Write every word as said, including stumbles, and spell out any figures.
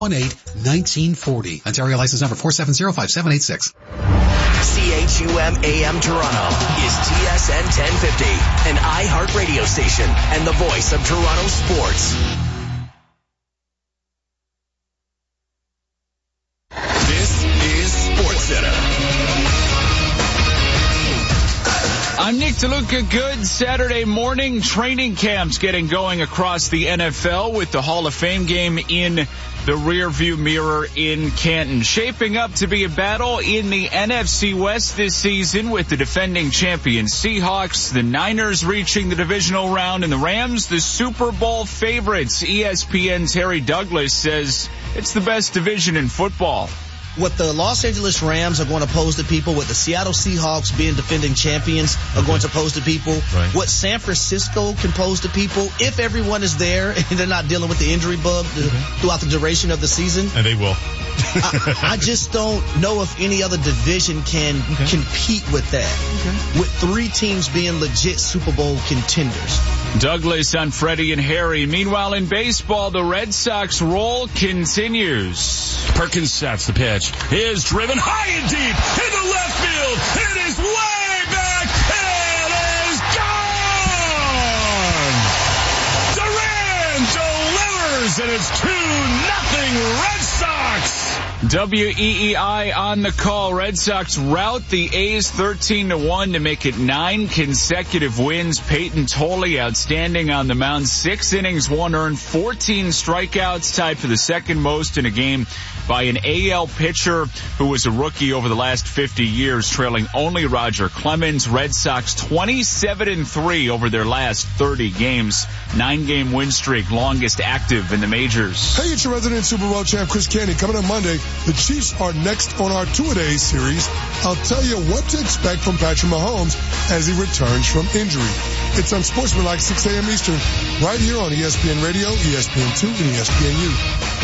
one eight nineteen forty. Ontario license number four seven zero five seven eight six. C H U M A M Toronto is T S N ten fifty, an iHeart radio station and the voice of Toronto sports. This is SportsCenter. I'm Nick DeLuca. Good Saturday morning. Training camps getting going across the N F L with the Hall of Fame game in the rearview mirror in Canton. Shaping up to be a battle in the N F C West this season with the defending champion Seahawks, the Niners reaching the divisional round, and the Rams, the Super Bowl favorites. E S P N's Harry Douglas says it's the best division in football. What the Los Angeles Rams are going to pose to people, what the Seattle Seahawks being defending champions are going to pose to people, right. What San Francisco can pose to people if everyone is there and they're not dealing with the injury bug the, mm-hmm. throughout the duration of the season. And they will. I, I just don't know if any other division can okay. compete with that, okay. with three teams being legit Super Bowl contenders. Douglas on Freddie and Harry. Meanwhile, in baseball, the Red Sox roll continues. Perkins sets the pitch. Is driven high and deep into left field. It is way back. It is gone. Duran delivers, and it's two nothing Red Sox. W E E I on the call. Red Sox rout the A's thirteen to one to make it nine consecutive wins. Peyton Tolley outstanding on the mound. Six innings, one earned, fourteen strikeouts, tied for the second most in a game by an A L pitcher who was a rookie over the last fifty years, trailing only Roger Clemens. Red Sox twenty-seven and three over their last thirty games. Nine-game win streak, longest active in the majors. Hey, it's your resident Super Bowl champ, Chris Candy. Coming up Monday, the Chiefs are next on our two-a-days series. I'll tell you what to expect from Patrick Mahomes as he returns from injury. It's Unsportsmanlike, six a.m. Eastern, right here on E S P N Radio, E S P N two, and E S P N U.